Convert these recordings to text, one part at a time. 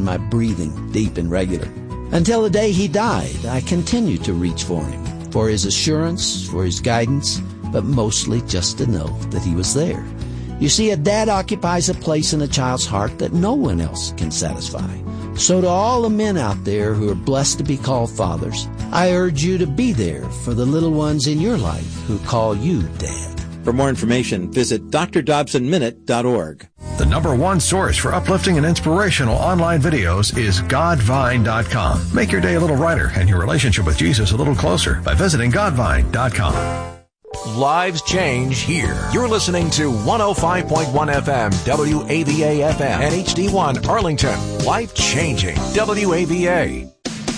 my breathing deep and regular. Until the day he died, I continued to reach for him, for his assurance, for his guidance, but mostly just to know that he was there. You see, a dad occupies a place in a child's heart that no one else can satisfy. So to all the men out there who are blessed to be called fathers, I urge you to be there for the little ones in your life who call you Dad. For more information, visit drdobsonminute.org. The number one source for uplifting and inspirational online videos is godvine.com. Make your day a little brighter and your relationship with Jesus a little closer by visiting godvine.com. Lives change here. You're listening to 105.1 FM, WAVA FM, and HD1 Arlington. Life changing, WAVA.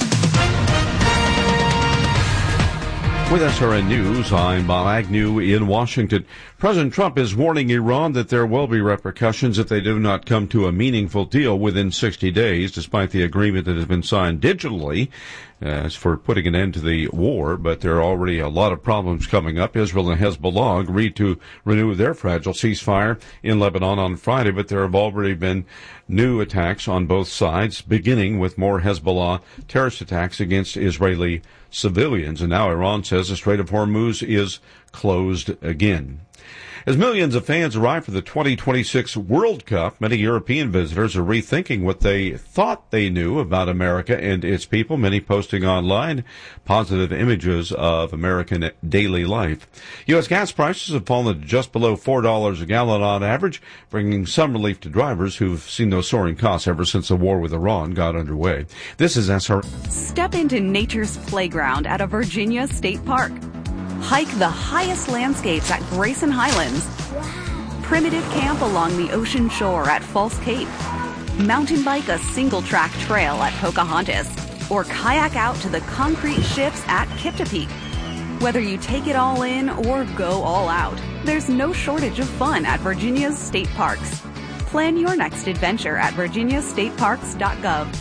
With SRN News, I'm Bob Agnew in Washington. President Trump is warning Iran that there will be repercussions if they do not come to a meaningful deal within 60 days, despite the agreement that has been signed digitally as for putting an end to the war. But there are already a lot of problems coming up. Israel and Hezbollah agreed to renew their fragile ceasefire in Lebanon on Friday, but there have already been new attacks on both sides, beginning with more Hezbollah terrorist attacks against Israeli civilians. And now Iran says the Strait of Hormuz is closed again. As millions of fans arrive for the 2026 World Cup, many European visitors are rethinking what they thought they knew about America and its people, many posting online positive images of American daily life. U.S. gas prices have fallen to just below $4 a gallon on average, bringing some relief to drivers who've seen those soaring costs ever since the war with Iran got underway. This is SR. Step into nature's playground at a Virginia state park. Hike the highest landscapes at Grayson Highlands. Primitive camp along the ocean shore at False Cape. Mountain bike a single-track trail at Pocahontas. Or kayak out to the concrete ships at Kipta Peak. Whether you take it all in or go all out, there's no shortage of fun at Virginia's state parks. Plan your next adventure at virginiastateparks.gov.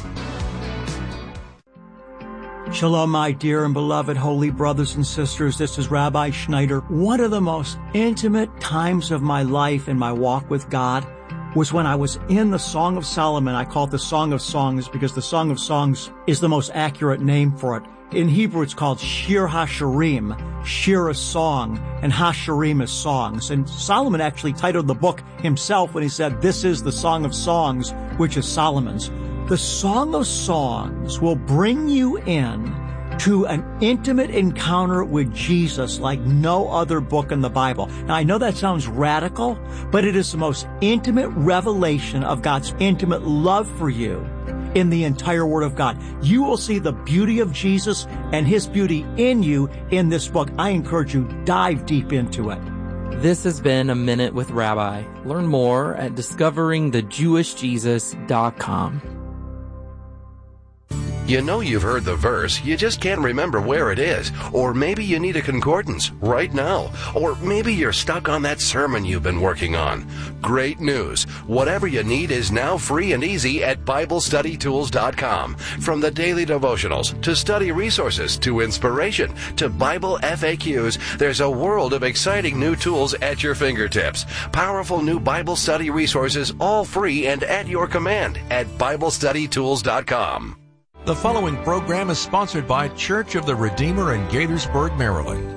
Shalom, my dear and beloved holy brothers and sisters. This is Rabbi Schneider. One of the most intimate times of my life in my walk with God was when I was in the Song of Solomon. I call it the Song of Songs because the Song of Songs is the most accurate name for it. In Hebrew, it's called Shir HaShirim. Shir is song, and HaShirim is songs. And Solomon actually titled the book himself when he said, "This is the Song of Songs," which is Solomon's. The Song of Songs will bring you in to an intimate encounter with Jesus like no other book in the Bible. Now, I know that sounds radical, but it is the most intimate revelation of God's intimate love for you in the entire Word of God. You will see the beauty of Jesus and His beauty in you in this book. I encourage you, dive deep into it. This has been A Minute with Rabbi. Learn more at discoveringthejewishjesus.com. You know you've heard the verse, you just can't remember where it is. Or maybe you need a concordance right now. Or maybe you're stuck on that sermon you've been working on. Great news. Whatever you need is now free and easy at BibleStudyTools.com. From the daily devotionals, to study resources, to inspiration, to Bible FAQs, there's a world of exciting new tools at your fingertips. Powerful new Bible study resources, all free and at your command at BibleStudyTools.com. The following program is sponsored by Church of the Redeemer in Gaithersburg, Maryland.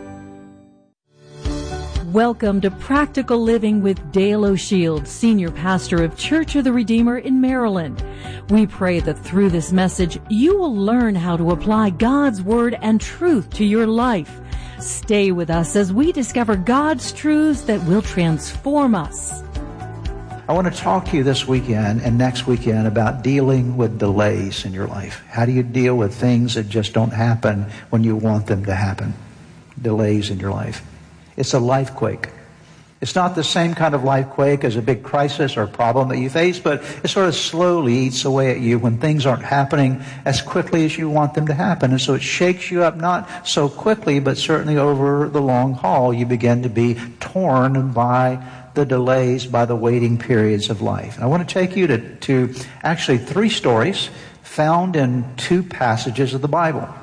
Welcome to Practical Living with Dale O'Shield, Senior Pastor of Church of the Redeemer in Maryland. We pray that through this message, you will learn how to apply God's Word and truth to your life. Stay with us as we discover God's truths that will transform us. I want to talk to you this weekend and next weekend about dealing with delays in your life. How do you deal with things that just don't happen when you want them to happen? Delays in your life. It's a life quake. It's not the same kind of life quake as a big crisis or problem that you face, but it sort of slowly eats away at you when things aren't happening as quickly as you want them to happen. And so it shakes you up, not so quickly, but certainly over the long haul. You begin to be torn by the delays, by the waiting periods of life. And I want to take you to actually 3 stories found in 2 passages of the Bible.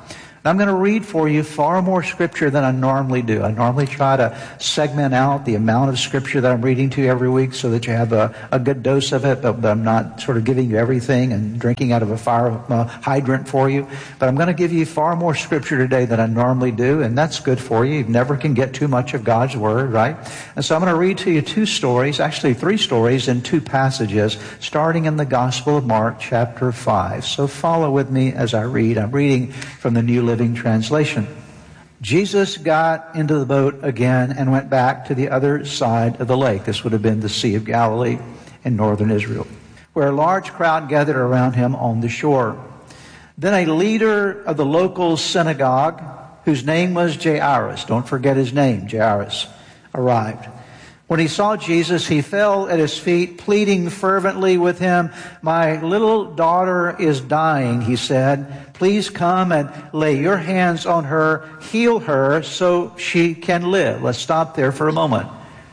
I'm going to read for you far more Scripture than I normally do. I normally try to segment out the amount of Scripture that I'm reading to you every week so that you have a good dose of it, but I'm not sort of giving you everything and drinking out of a fire hydrant for you. But I'm going to give you far more Scripture today than I normally do, and that's good for you. You never can get too much of God's Word, right? And so I'm going to read to you two stories, actually three stories in two passages, starting in the Gospel of Mark, chapter 5. So follow with me as I read. I'm reading from the New Living Translation. Jesus got into the boat again and went back to the other side of the lake. This would have been the Sea of Galilee in northern Israel, where a large crowd gathered around him on the shore. Then a leader of the local synagogue, whose name was Jairus, don't forget his name, Jairus, arrived. When he saw Jesus, he fell at his feet, pleading fervently with him. "My little daughter is dying," he said. "Please come and lay your hands on her, heal her so she can live." Let's stop there for a moment.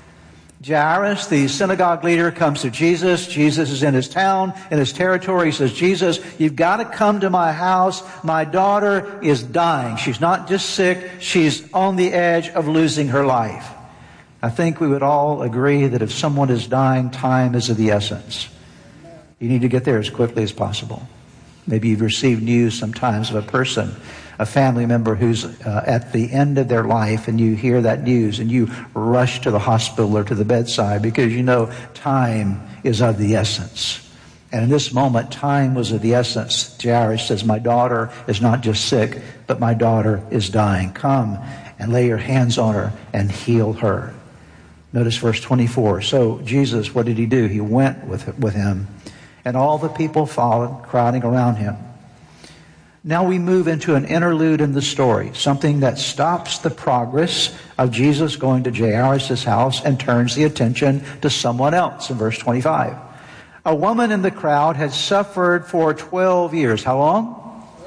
Jairus, the synagogue leader, comes to Jesus. Jesus is in his town, in his territory. He says, "Jesus, you've got to come to my house. My daughter is dying. She's not just sick, she's on the edge of losing her life." I think we would all agree that if someone is dying, time is of the essence. You need to get there as quickly as possible. Maybe you've received news sometimes of a person, a family member who's at the end of their life, and you hear that news and you rush to the hospital or to the bedside because you know time is of the essence. And in this moment, time was of the essence. Jairus says, "My daughter is not just sick, but my daughter is dying. Come and lay your hands on her and heal her." Notice verse 24. So Jesus, what did he do? He went with him, and all the people followed, crowding around him. Now we move into an interlude in the story, something that stops the progress of Jesus going to Jairus' house and turns the attention to someone else in verse 25. A woman in the crowd had suffered for 12 years. How long?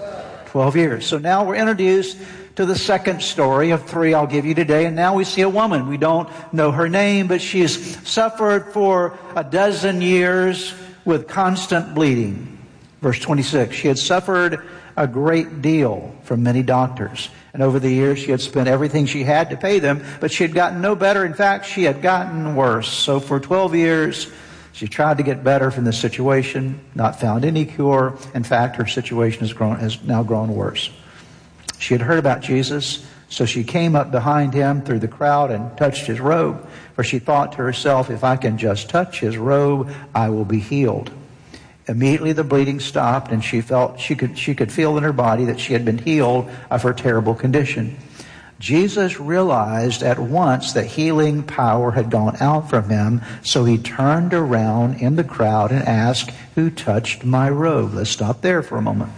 12 years. So now we're introduced to the second story of three I'll give you today. And now we see a woman. We don't know her name, but she's suffered for 12 years with constant bleeding. Verse 26, she had suffered a great deal from many doctors. And over the years, she had spent everything she had to pay them, but she had gotten no better. In fact, she had gotten worse. So for 12 years, she tried to get better from this situation, not found any cure. In fact, her situation has now grown worse. She had heard about Jesus, so she came up behind him through the crowd and touched his robe. For she thought to herself, if I can just touch his robe, I will be healed. Immediately the bleeding stopped, and she could feel in her body that she had been healed of her terrible condition. Jesus realized at once that healing power had gone out from him, so he turned around in the crowd and asked, "Who touched my robe?" Let's stop there for a moment.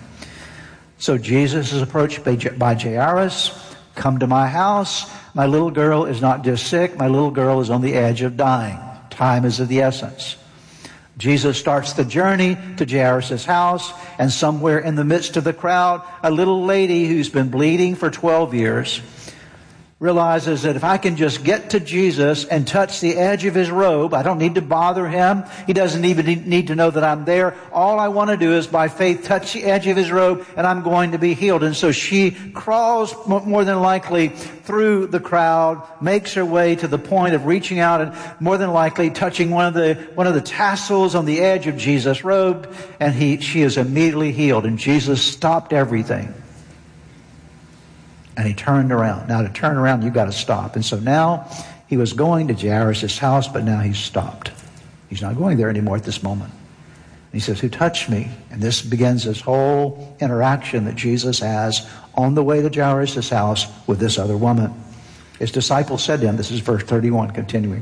So Jesus is approached by Jairus. "Come to my house. My little girl is not just sick. My little girl is on the edge of dying. Time is of the essence." Jesus starts the journey to Jairus' house, and somewhere in the midst of the crowd, a little lady who's been bleeding for 12 years realizes that if I can just get to Jesus and touch the edge of his robe, I don't need to bother him. He doesn't even need to know that I'm there. All I want to do is by faith touch the edge of his robe, and I'm going to be healed. And so she crawls more than likely through the crowd, makes her way to the point of reaching out and more than likely touching one of the tassels on the edge of Jesus' robe, and she is immediately healed. And Jesus stopped everything. And he turned around. Now to turn around, you've got to stop. And so now he was going to Jairus' house, but now he's stopped. He's not going there anymore at this moment. And he says, "Who touched me?" And this begins this whole interaction that Jesus has on the way to Jairus' house with this other woman. His disciples said to him, this is verse 31, continuing,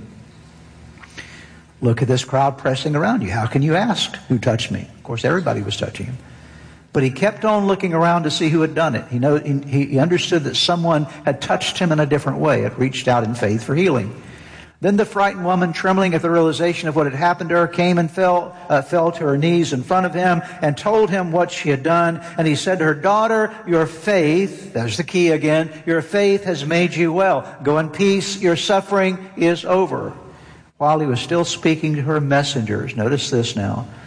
"Look at this crowd pressing around you. How can you ask, 'Who touched me?'" Of course, everybody was touching him. But he kept on looking around to see who had done it. He understood that someone had touched him in a different way, had reached out in faith for healing. Then the frightened woman, trembling at the realization of what had happened to her, came and fell to her knees in front of him and told him what she had done. And he said to her, "Daughter, your faith," there's the key again, "your faith has made you well. Go in peace, your suffering is over." While he was still speaking to her messengers, notice this now,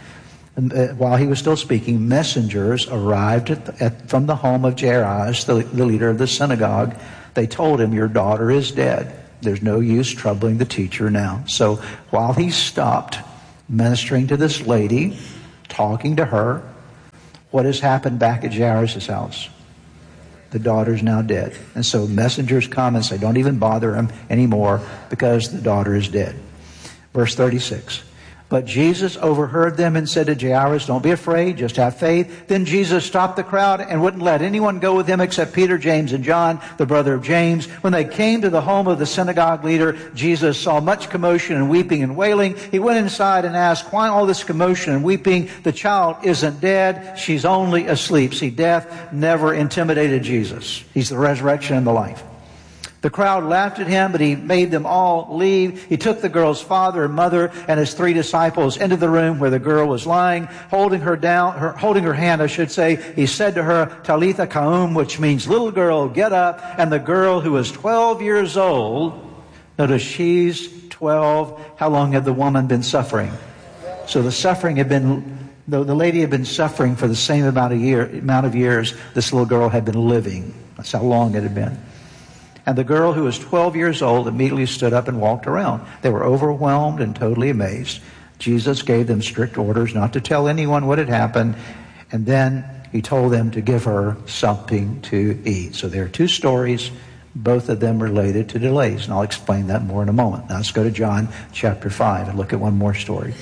While he was still speaking, messengers arrived from the home of Jairus, the leader of the synagogue. They told him, "Your daughter is dead. There's no use troubling the teacher now." So while he stopped ministering to this lady, talking to her, what has happened back at Jairus' house? The daughter's now dead. And so messengers come and say, don't even bother him anymore because the daughter is dead. Verse 36. But Jesus overheard them and said to Jairus, "Don't be afraid, just have faith." Then Jesus stopped the crowd and wouldn't let anyone go with him except Peter, James, and John, the brother of James. When they came to the home of the synagogue leader, Jesus saw much commotion and weeping and wailing. He went inside and asked, "Why all this commotion and weeping? The child isn't dead, she's only asleep." See, death never intimidated Jesus. He's the resurrection and the life. The crowd laughed at him, but he made them all leave. He took the girl's father and mother and his 3 disciples into the room where the girl was lying, holding her hand, He said to her, "Talitha koum," which means, "Little girl, get up." And the girl, who was 12 years old, notice she's 12. How long had the woman been suffering? So the suffering had been, the lady had been suffering for the same amount of years this little girl had been living. That's how long it had been. And the girl, who was 12 years old, immediately stood up and walked around. They were overwhelmed and totally amazed. Jesus gave them strict orders not to tell anyone what had happened, and then he told them to give her something to eat. So there are 2 stories, both of them related to delays, and I'll explain that more in a moment. Now let's go to John chapter 5 and look at one more story.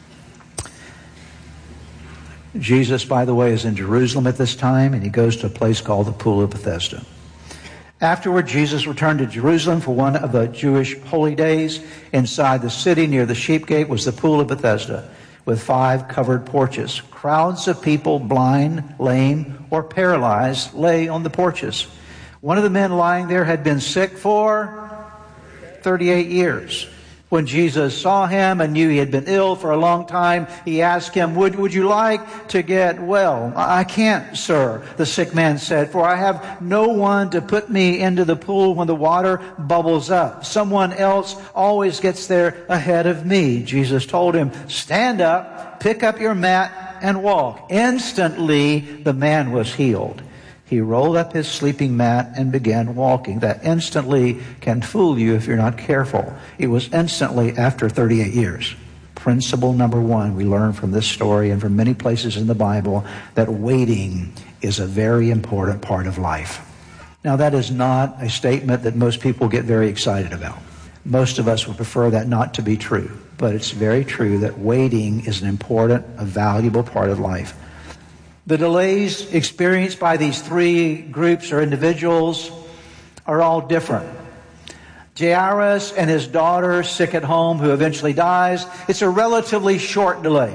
Jesus, by the way, is in Jerusalem at this time, and he goes to a place called the Pool of Bethesda. Afterward, Jesus returned to Jerusalem for one of the Jewish holy days. Inside the city, near the sheep gate, was the Pool of Bethesda, with 5 covered porches. Crowds of people, blind, lame, or paralyzed, lay on the porches. One of the men lying there had been sick for 38 years. When Jesus saw him and knew he had been ill for a long time, he asked him, Would you like to get well?" "I can't, sir," the sick man said, "for I have no one to put me into the pool when the water bubbles up. Someone else always gets there ahead of me." Jesus told him, "Stand up, pick up your mat, and walk." Instantly, the man was healed. He rolled up his sleeping mat and began walking. That instantly can fool you if you're not careful. It was instantly after 38 years. Principle number 1 we learn from this story and from many places in the Bible, that waiting is a very important part of life. Now, that is not a statement that most people get very excited about. Most of us would prefer that not to be true. But it's very true that waiting is an important, a valuable part of life. The delays experienced by these 3 groups or individuals are all different. Jairus and his daughter, sick at home, who eventually dies, it's a relatively short delay.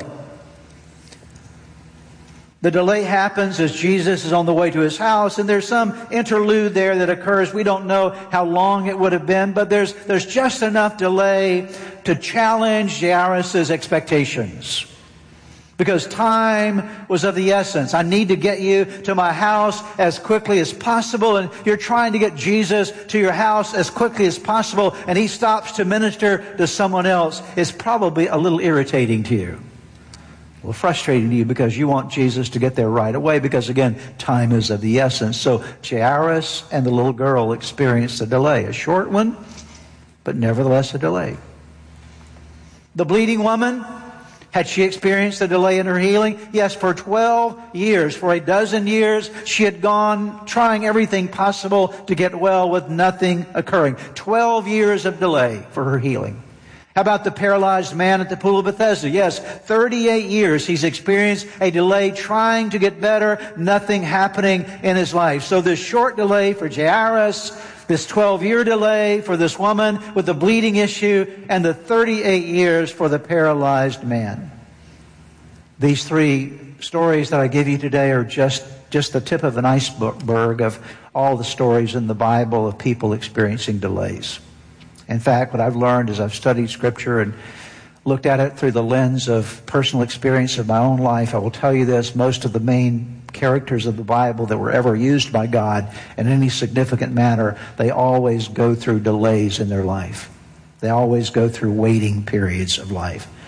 The delay happens as Jesus is on the way to his house, and there's some interlude there that occurs. We don't know how long it would have been, but there's just enough delay to challenge Jairus' expectations. Because time was of the essence. I need to get you to my house as quickly as possible. And you're trying to get Jesus to your house as quickly as possible. And he stops to minister to someone else. It's probably a little irritating to you. A little frustrating to you because you want Jesus to get there right away. Because again, time is of the essence. So Jairus and the little girl experienced a delay. A short one, but nevertheless a delay. The bleeding woman, had she experienced a delay in her healing? Yes, for 12 years, for a dozen years, she had gone trying everything possible to get well with nothing occurring. 12 years of delay for her healing. How about the paralyzed man at the Pool of Bethesda? Yes, 38 years he's experienced a delay trying to get better, nothing happening in his life. So this short delay for Jairus, this 12-year delay for this woman with the bleeding issue, and the 38 years for the paralyzed man. These 3 stories that I give you today are just the tip of an iceberg of all the stories in the Bible of people experiencing delays. In fact, what I've learned as I've studied Scripture and looked at it through the lens of personal experience of my own life, I will tell you this: most of the main characters of the Bible that were ever used by God in any significant manner, they always go through delays in their life. They always go through waiting periods of life.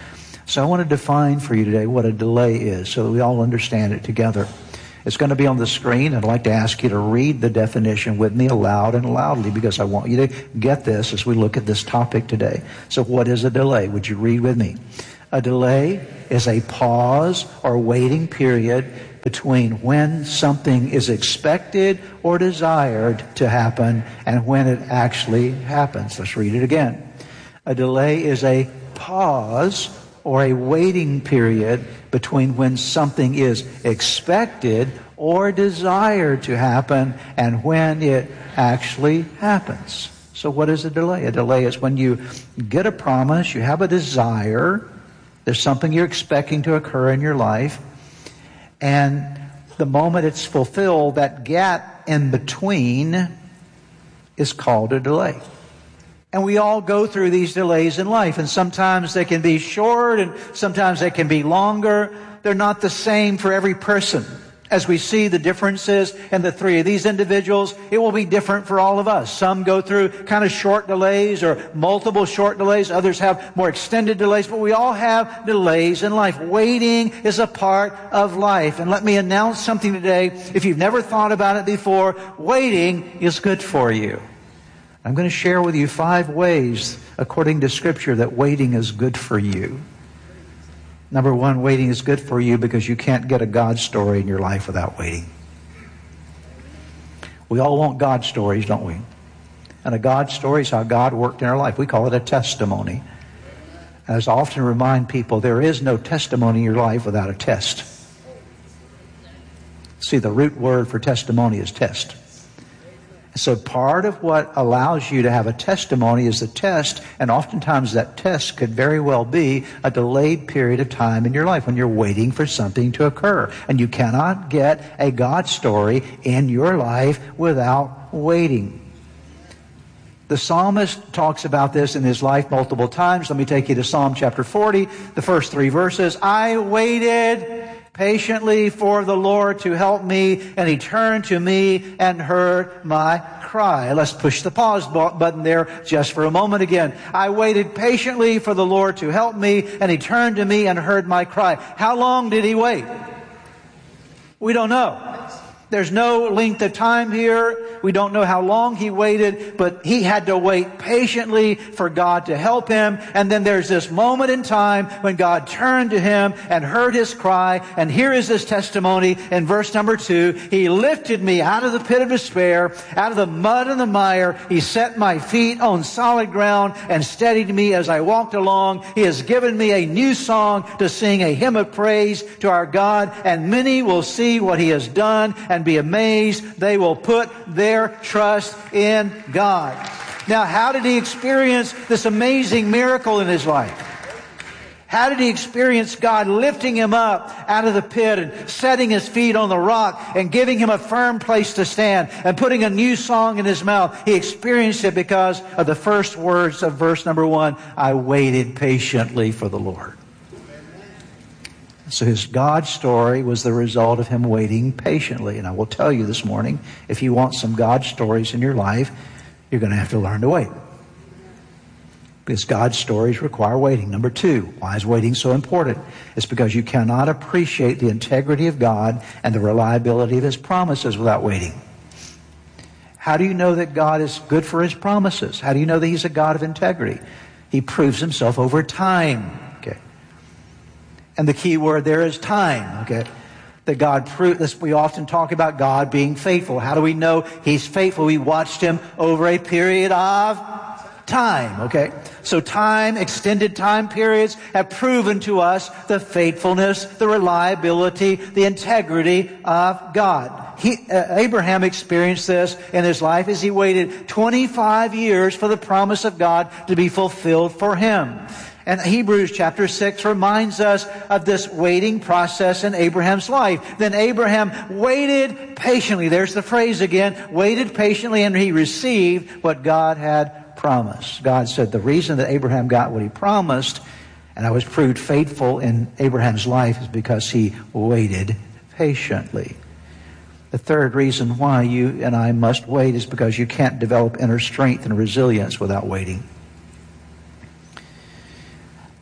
So I want to define for you today what a delay is so that we all understand it together. It's going to be on the screen. I'd like to ask you to read the definition with me aloud and loudly because I want you to get this as we look at this topic today. So what is a delay? Would you read with me? A delay is a pause or waiting period between when something is expected or desired to happen and when it actually happens. Let's read it again. A delay is a pause or a waiting period between when something is expected or desired to happen and when it actually happens. So what is a delay? A delay is when you get a promise, you have a desire, there's something you're expecting to occur in your life, and the moment it's fulfilled, that gap in between is called a delay. And we all go through these delays in life, and sometimes they can be short and sometimes they can be longer. They're not the same for every person. As we see the differences in the three of these individuals, it will be different for all of us. Some go through kind of short delays or multiple short delays. Others have more extended delays, but we all have delays in life. Waiting is a part of life. And let me announce something today. If you've never thought about it before, waiting is good for you. I'm going to share with you 5 ways, according to Scripture, that waiting is good for you. Number 1, waiting is good for you because you can't get a God story in your life without waiting. We all want God stories, don't we? And a God story is how God worked in our life. We call it a testimony. As I often remind people, there is no testimony in your life without a test. See, the root word for testimony is test. So part of what allows you to have a testimony is the test, and oftentimes that test could very well be a delayed period of time in your life when you're waiting for something to occur. And you cannot get a God story in your life without waiting. The psalmist talks about this in his life multiple times. Let me take you to Psalm chapter 40, the first 3 verses. I waited patiently for the Lord to help me, and He turned to me and heard my cry. Let's push the pause button there just for a moment again. I waited patiently for the Lord to help me, and He turned to me and heard my cry. How long did He wait? We don't know. There's no length of time here. We don't know how long He waited, but He had to wait patiently for God to help him. And then there's this moment in time when God turned to him and heard his cry. And here is his testimony in verse number 2. He lifted me out of the pit of despair, out of the mud and the mire. He set my feet on solid ground and steadied me as I walked along. He has given me a new song to sing, a hymn of praise to our God. And many will see what He has done and be amazed. They will put their trust in God. Now, how did he experience this amazing miracle in his life? How did he experience God lifting him up out of the pit and setting his feet on the rock and giving him a firm place to stand and putting a new song in his mouth? He experienced it because of the first words of verse number 1. I waited patiently for the Lord. So his God story was the result of him waiting patiently. And I will tell you this morning, if you want some God stories in your life, you're going to have to learn to wait. Because God's stories require waiting. Number 2, why is waiting so important? It's because you cannot appreciate the integrity of God and the reliability of His promises without waiting. How do you know that God is good for His promises? How do you know that He's a God of integrity? He proves Himself over time. And the key word there is time, okay? That God proved this. We often talk about God being faithful. How do we know He's faithful? We watched Him over a period of time, okay? So time, extended time periods have proven to us the faithfulness, the reliability, the integrity of God. Abraham experienced this in his life as he waited 25 years for the promise of God to be fulfilled for him. And Hebrews chapter 6 reminds us of this waiting process in Abraham's life. Then Abraham waited patiently. There's the phrase again. Waited patiently, and he received what God had promised. God said the reason that Abraham got what he promised, and I was proved faithful in Abraham's life, is because he waited patiently. The third reason why you and I must wait is because you can't develop inner strength and resilience without waiting.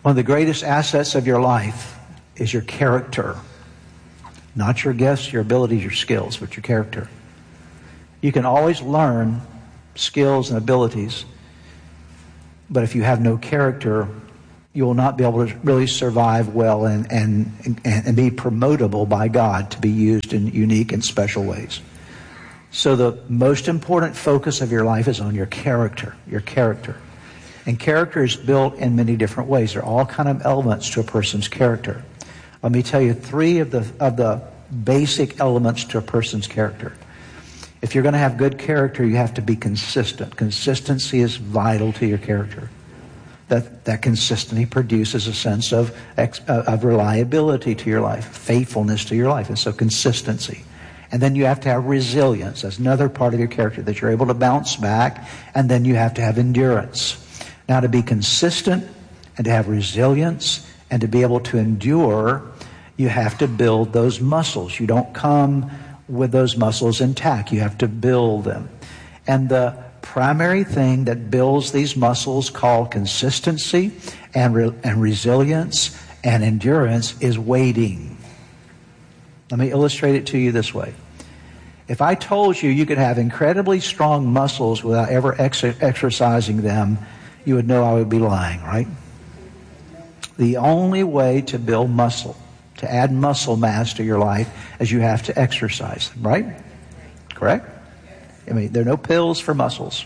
One of the greatest assets of your life is your character. Not your gifts, your abilities, your skills, but your character. You can always learn skills and abilities, but if you have no character, you will not be able to really survive well and be promotable by God to be used in unique and special ways. So the most important focus of your life is on your character. Your character. And character is built in many different ways. There are all kind of elements to a person's character. Let me tell you 3 of the basic elements to a person's character. If you're going to have good character, you have to be consistent. Consistency is vital to your character. That consistency produces a sense of reliability to your life, faithfulness to your life, and so consistency. And then you have to have resilience. That's another part of your character, that you're able to bounce back. And then you have to have endurance. Now, to be consistent and to have resilience and to be able to endure, you have to build those muscles. You don't come with those muscles intact. You have to build them. And the primary thing that builds these muscles, called consistency and resilience and endurance, is waiting. Let me illustrate it to you this way. If I told you you could have incredibly strong muscles without ever exercising them, you would know I would be lying, right? The only way to build muscle, to add muscle mass to your life, is you have to exercise them, right? Correct? I mean, there are no pills for muscles.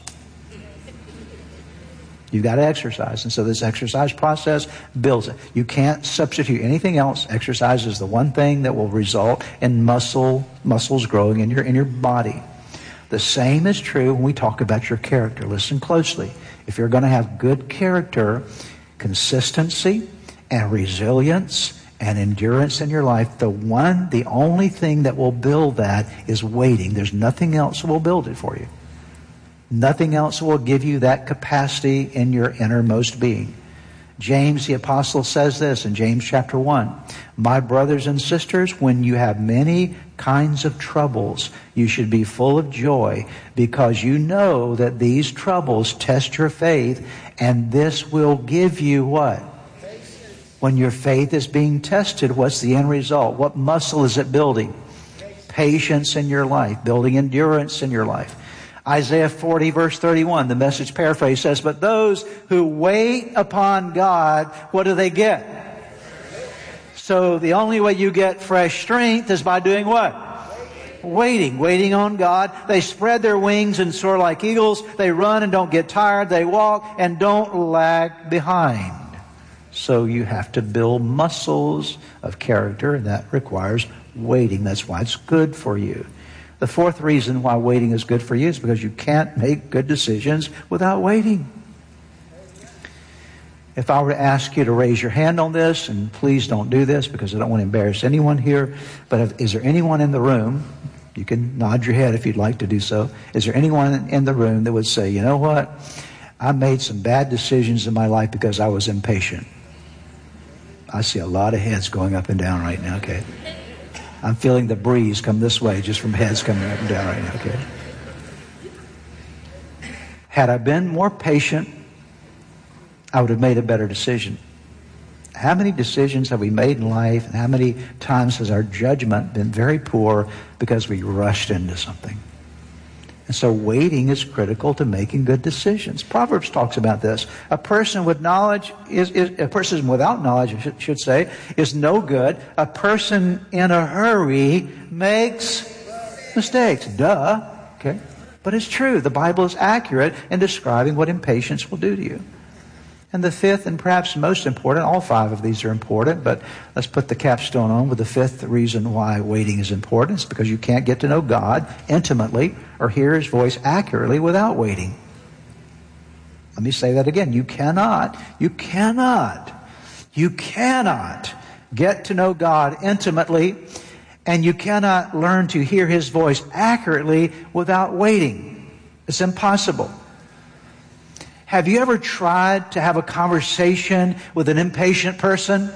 You've got to exercise. And so this exercise process builds it. You can't substitute anything else. Exercise is the one thing that will result in muscles growing in your body. The same is true when we talk about your character. Listen closely. If you're going to have good character, consistency and resilience and endurance in your life, the only thing that will build that is waiting. There's nothing else that will build it for you. Nothing else will give you that capacity in your innermost being. James the apostle says this in James chapter 1. My brothers and sisters, when you have many kinds of troubles, you should be full of joy, because you know that these troubles test your faith, and this will give you what? When your faith is being tested, what's the end result? What muscle is it building? Patience in your life, building endurance in your life. Isaiah 40 verse 31, the Message paraphrase says, but those who wait upon God, what do they get? So the only way you get fresh strength is by doing what? Waiting on God. They spread their wings and soar like eagles. They run and don't get tired. They walk and don't lag behind. So you have to build muscles of character, and that requires waiting. That's why it's good for you. The 4th reason why waiting is good for you is because you can't make good decisions without waiting. If I were to ask you to raise your hand on this, and please don't do this because I don't want to embarrass anyone here, but is there anyone in the room, you can nod your head if you'd like to do so, is there anyone in the room that would say, you know what, I made some bad decisions in my life because I was impatient? I see a lot of heads going up and down right now, okay? I'm feeling the breeze come this way just from heads coming up and down right now, okay? Had I been more patient, I would have made a better decision. How many decisions have we made in life, and how many times has our judgment been very poor because we rushed into something? And so waiting is critical to making good decisions. Proverbs talks about this. A person with knowledge a person without knowledge, I should say, is no good. A person in a hurry makes mistakes. Duh. Okay. But it's true. The Bible is accurate in describing what impatience will do to you. And the 5th, and perhaps most important, all 5 of these are important, but let's put the capstone on with the 5th reason why waiting is important. It's because you can't get to know God intimately or hear His voice accurately without waiting. Let me say that again. You cannot get to know God intimately, and you cannot learn to hear His voice accurately without waiting. It's impossible. Have you ever tried to have a conversation with an impatient person?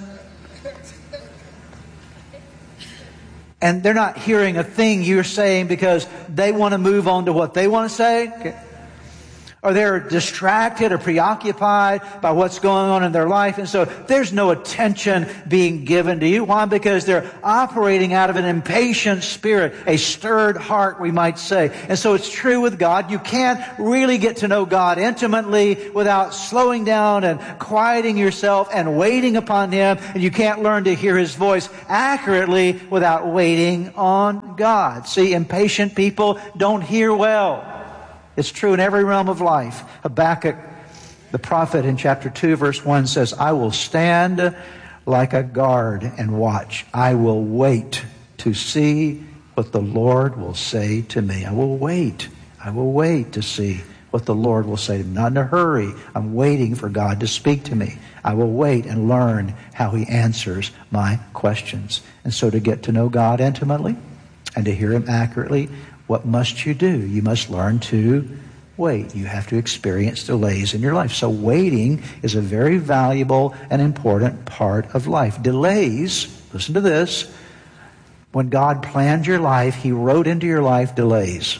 And they're not hearing a thing you're saying because they want to move on to what they want to say? Okay. or they're distracted or preoccupied by what's going on in their life. And so there's no attention being given to you. Why? Because they're operating out of an impatient spirit, a stirred heart, we might say. And so it's true with God. You can't really get to know God intimately without slowing down and quieting yourself and waiting upon Him. And you can't learn to hear His voice accurately without waiting on God. See, impatient people don't hear well. It's true in every realm of life. Habakkuk, the prophet, in chapter 2, verse 1 says, I will stand like a guard and watch. I will wait to see what the Lord will say to me. I will wait. I will wait to see what the Lord will say to me. Not in a hurry. I'm waiting for God to speak to me. I will wait and learn how He answers my questions. And so to get to know God intimately and to hear Him accurately, what must you do? You must learn to wait. You have to experience delays in your life. So waiting is a very valuable and important part of life. Delays, listen to this, when God planned your life, He wrote into your life delays.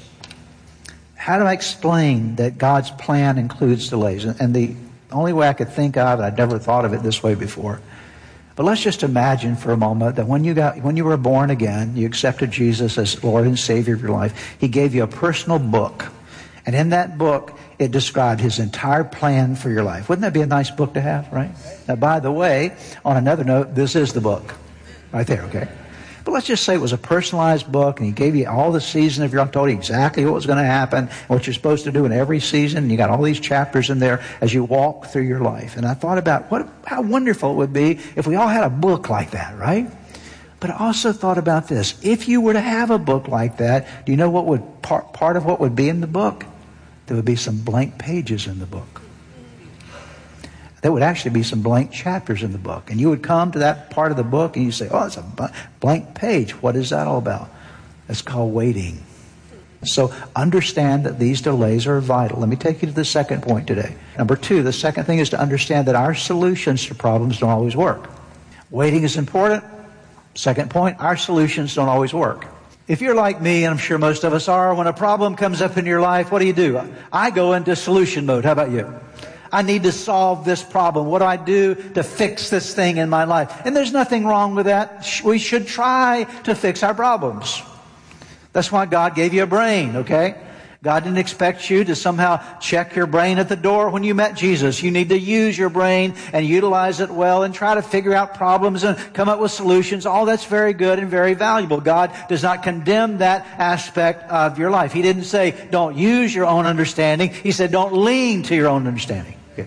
How do I explain that God's plan includes delays? And the only way I could think of, I'd never thought of it this way before, but let's just imagine for a moment that when you were born again, you accepted Jesus as Lord and Savior of your life. He gave you a personal book. And in that book, it described His entire plan for your life. Wouldn't that be a nice book to have, right? Now, by the way, on another note, this is the book. Right there, okay? But let's just say it was a personalized book, and He gave you all the season of your life, told you exactly what was going to happen, what you're supposed to do in every season, and you got all these chapters in there as you walk through your life. And I thought about how wonderful it would be if we all had a book like that, right? But I also thought about this. If you were to have a book like that, do you know what would part of what would be in the book? There would be some blank pages in the book. There would actually be some blank chapters in the book. And you would come to that part of the book and you say, oh, it's a blank page. What is that all about? It's called waiting. So understand that these delays are vital. Let me take you to the second point today. Number 2, the second thing is to understand that our solutions to problems don't always work. Waiting is important. Second point, our solutions don't always work. If you're like me, and I'm sure most of us are, when a problem comes up in your life, what do? I go into solution mode. How about you? I need to solve this problem. What do I do to fix this thing in my life? And there's nothing wrong with that. We should try to fix our problems. That's why God gave you a brain, okay? God didn't expect you to somehow check your brain at the door when you met Jesus. You need to use your brain and utilize it well and try to figure out problems and come up with solutions. All that's very good and very valuable. God does not condemn that aspect of your life. He didn't say, don't use your own understanding. He said, don't lean to your own understanding. Okay.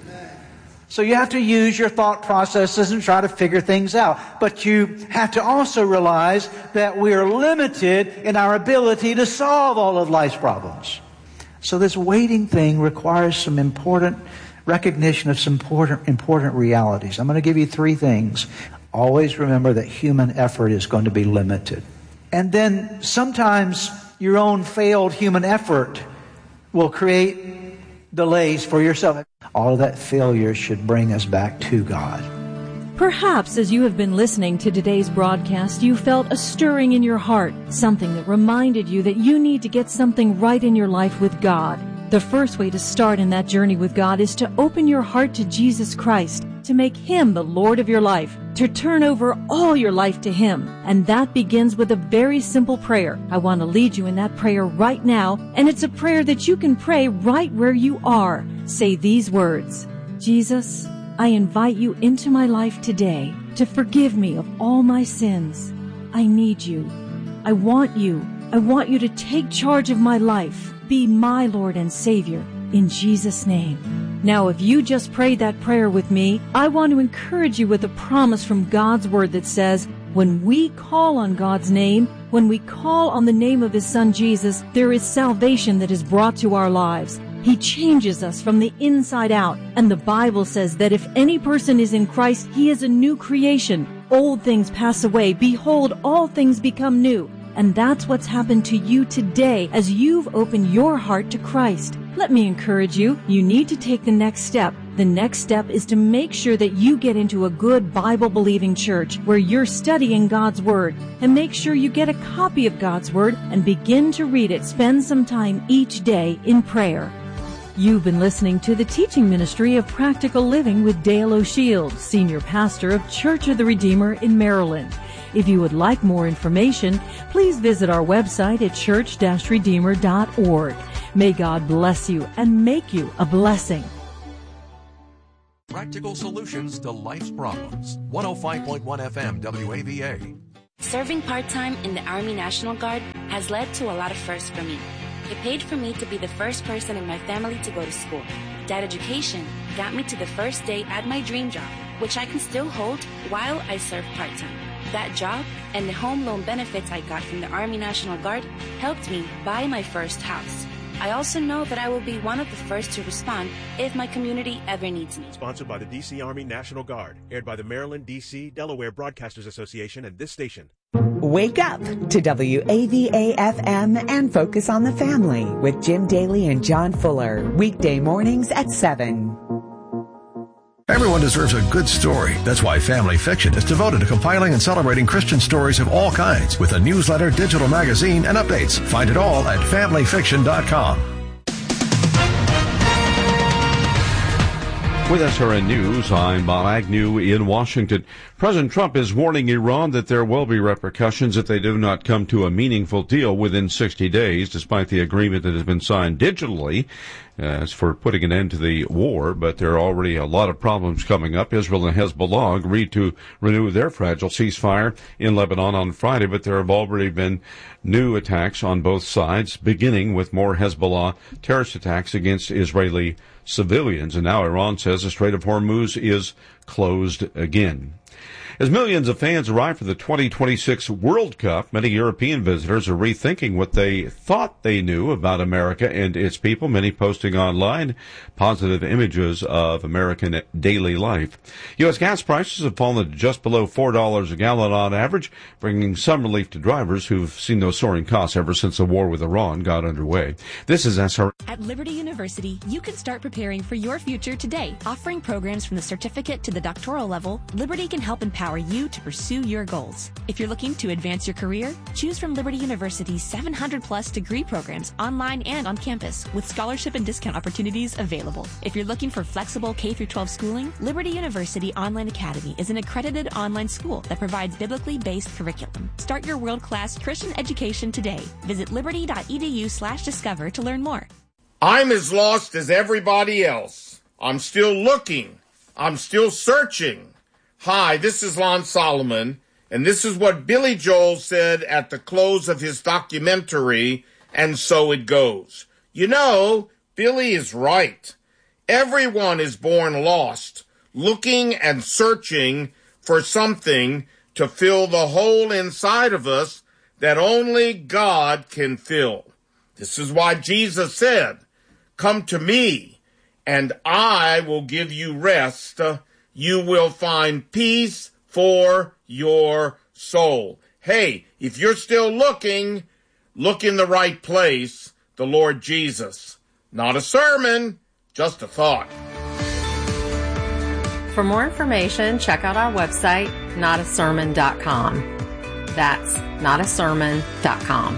So you have to use your thought processes and try to figure things out. But you have to also realize that we are limited in our ability to solve all of life's problems. So this waiting thing requires some important recognition of some important realities. I'm going to give you 3 things. Always remember that human effort is going to be limited. And then sometimes your own failed human effort will create delays for yourself. All of that failure should bring us back to God. Perhaps as you have been listening to today's broadcast, you felt a stirring in your heart, something that reminded you that you need to get something right in your life with God. The first way to start in that journey with God is to open your heart to Jesus Christ, to make Him the Lord of your life, to turn over all your life to Him. And that begins with a very simple prayer. I want to lead you in that prayer right now, and it's a prayer that you can pray right where you are. Say these words: Jesus, I invite you into my life today to forgive me of all my sins. I need you. I want you. I want you to take charge of my life. Be my Lord and Savior. In Jesus' name. Now, if you just prayed that prayer with me, I want to encourage you with a promise from God's Word that says, when we call on God's name, when we call on the name of His Son Jesus, there is salvation that is brought to our lives. He changes us from the inside out. And the Bible says that if any person is in Christ, he is a new creation. Old things pass away. Behold, all things become new. And that's what's happened to you today as you've opened your heart to Christ. Let me encourage you. You need to take the next step. The next step is to make sure that you get into a good Bible-believing church where you're studying God's Word. And make sure you get a copy of God's Word and begin to read it. Spend some time each day in prayer. You've been listening to the teaching ministry of Practical Living with Dale O'Shield, Senior Pastor of Church of the Redeemer in Maryland. If you would like more information, please visit our website at church-redeemer.org. May God bless you and make you a blessing. Practical solutions to life's problems. 105.1 FM WAVA. Serving part-time in the Army National Guard has led to a lot of firsts for me. It paid for me to be the first person in my family to go to school. That education got me to the first day at my dream job, which I can still hold while I serve part-time. That job and the home loan benefits I got from the Army National Guard helped me buy my first house. I also know that I will be one of the first to respond if my community ever needs me. Sponsored by the D.C. Army National Guard. Aired by the Maryland, D.C., Delaware Broadcasters Association and this station. Wake up to WAVA-FM and focus on the family with Jim Daly and John Fuller. Weekday mornings at 7. Everyone deserves a good story. That's why Family Fiction is devoted to compiling and celebrating Christian stories of all kinds with a newsletter, digital magazine, and updates. Find it all at familyfiction.com. With SRN News, I'm Bob Agnew in Washington. President Trump is warning Iran that there will be repercussions if they do not come to a meaningful deal within 60 days, despite the agreement that has been signed digitally as for putting an end to the war. But there are already a lot of problems coming up. Israel and Hezbollah agreed to renew their fragile ceasefire in Lebanon on Friday, but there have already been new attacks on both sides, beginning with more Hezbollah terrorist attacks against Israeli civilians. And now Iran says the Strait of Hormuz is closed again. As millions of fans arrive for the 2026 World Cup, many European visitors are rethinking what they thought they knew about America and its people, many posting online positive images of American daily life. U.S. gas prices have fallen to just below $4 a gallon on average, bringing some relief to drivers who've seen those soaring costs ever since the war with Iran got underway. This is SR. At Liberty University, you can start preparing for your future today. Offering programs from the certificate to the doctoral level, Liberty can help empower you to pursue your goals. If you're looking to advance your career, choose from Liberty University's 700-plus degree programs online and on campus, with scholarship and discount opportunities available. If you're looking for flexible K-12 schooling, Liberty University Online Academy is an accredited online school that provides biblically based curriculum. Start your world-class Christian education today. Visit liberty.edu/discover to learn more. I'm as lost as everybody else. I'm still looking. I'm still searching. Hi, this is Lon Solomon, and this is what Billy Joel said at the close of his documentary, And So It Goes. You know, Billy is right. Everyone is born lost, looking and searching for something to fill the hole inside of us that only God can fill. This is why Jesus said, "Come to me, and I will give you rest. You will find peace for your soul." Hey, if you're still looking, look in the right place, the Lord Jesus. Not a sermon, just a thought. For more information, check out our website, notasermon.com. That's notasermon.com.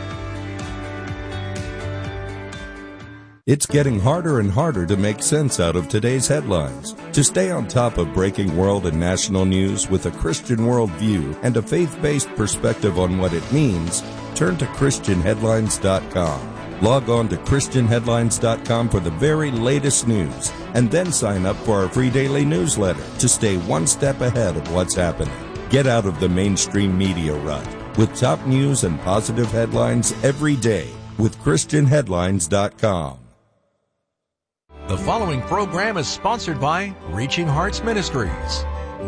It's getting harder and harder to make sense out of today's headlines. To stay on top of breaking world and national news with a Christian worldview and a faith-based perspective on what it means, turn to ChristianHeadlines.com. Log on to ChristianHeadlines.com for the very latest news, and then sign up for our free daily newsletter to stay one step ahead of what's happening. Get out of the mainstream media rut with top news and positive headlines every day with ChristianHeadlines.com. The following program is sponsored by Reaching Hearts Ministries.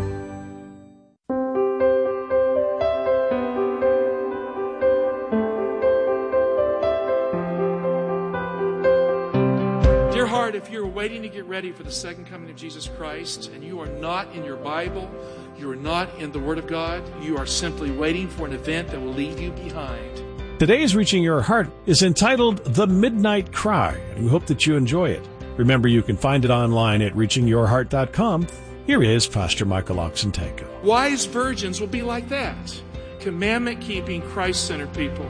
Dear heart, if you're waiting to get ready for the second coming of Jesus Christ and you are not in your Bible, you are not in the Word of God, you are simply waiting for an event that will leave you behind. Today's Reaching Your Heart is entitled The Midnight Cry, and we hope that you enjoy it. Remember, you can find it online at reachingyourheart.com. Here is Pastor Michael Oxentenko. Wise virgins will be like that. Commandment-keeping, Christ-centered people.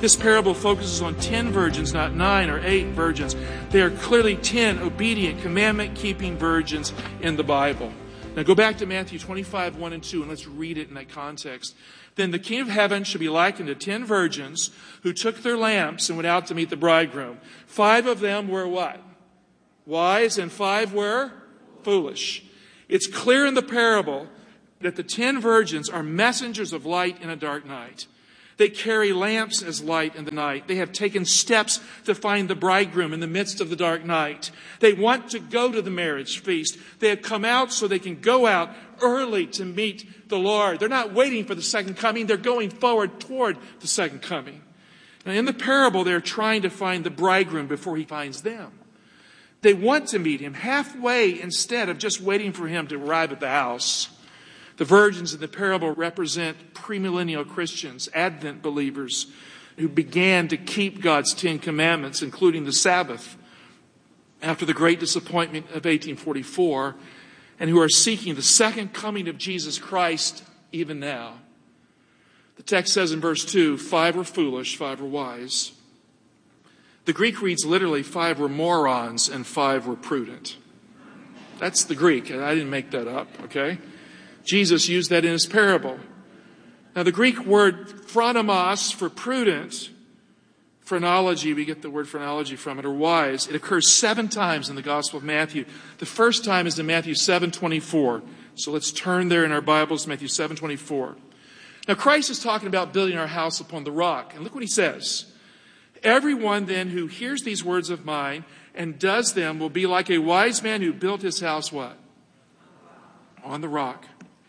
This parable focuses on 10 virgins, not 9 or 8 virgins. They are clearly 10 obedient, commandment-keeping virgins in the Bible. Now go back to Matthew 25, 1 and 2, and let's read it in that context. Then the kingdom of heaven shall be likened to 10 virgins who took their lamps and went out to meet the bridegroom. 5 of them were what? Wise, and 5 were foolish. It's clear in the parable that the 10 virgins are messengers of light in a dark night. They carry lamps as light in the night. They have taken steps to find the bridegroom in the midst of the dark night. They want to go to the marriage feast. They have come out so they can go out early to meet the Lord. They're not waiting for the second coming. They're going forward toward the second coming. Now, in the parable, they're trying to find the bridegroom before he finds them. They want to meet him halfway instead of just waiting for him to arrive at the house. The virgins in the parable represent premillennial Christians, Advent believers, who began to keep God's 10 commandments, including the Sabbath, after the great disappointment of 1844, and who are seeking the second coming of Jesus Christ even now. The text says in verse 2, 5 were foolish, 5 were wise. The Greek reads literally, 5 were morons and 5 were prudent. That's the Greek. I didn't make that up, okay? Jesus used that in his parable. Now, the Greek word phronomos for prudent, phrenology, we get the word phrenology from it, or wise. It occurs 7 times in the Gospel of Matthew. The first time is in Matthew 7:24. So let's turn there in our Bibles, Matthew 7:24. Now, Christ is talking about building our house upon the rock. And look what he says. Everyone then who hears these words of mine and does them will be like a wise man who built his house what? On the rock.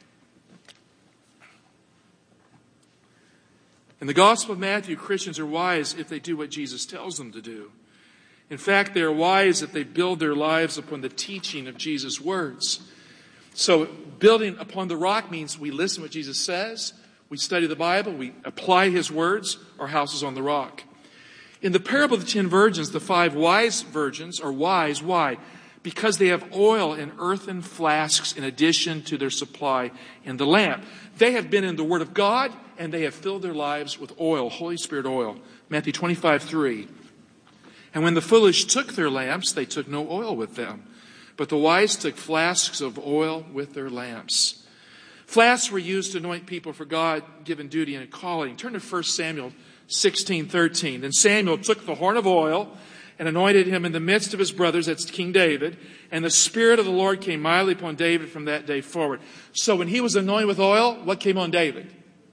In the Gospel of Matthew, Christians are wise if they do what Jesus tells them to do. In fact, they are wise if they build their lives upon the teaching of Jesus' words. So building upon the rock means we listen to what Jesus says, we study the Bible, we apply his words, our house is on the rock. In the parable of the 10 virgins, the 5 wise virgins are wise. Why? Because they have oil in earthen flasks in addition to their supply in the lamp. They have been in the Word of God, and they have filled their lives with oil, Holy Spirit oil. Matthew 25:3. And when the foolish took their lamps, they took no oil with them. But the wise took flasks of oil with their lamps. Flasks were used to anoint people for God-given duty and calling. Turn to 1 Samuel 16:13. Then Samuel took the horn of oil and anointed him in the midst of his brothers, that's King David, and the Spirit of the Lord came mightily upon David from that day forward. So when he was anointed with oil, what came on David?